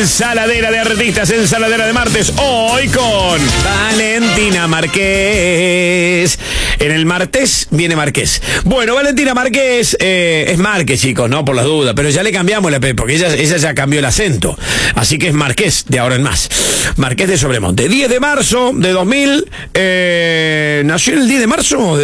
ensaladera de artistas, ensaladera de martes, hoy con Valentina Márquez. En el martes viene Márquez. Bueno, Valentina Márquez es Márquez, chicos, no por las dudas, pero ya le cambiamos la P, porque ella ya cambió el acento. Así que es Márquez de ahora en más. Márquez de Sobremonte. 10 de marzo de 2000. ¿Nació el 10 de marzo?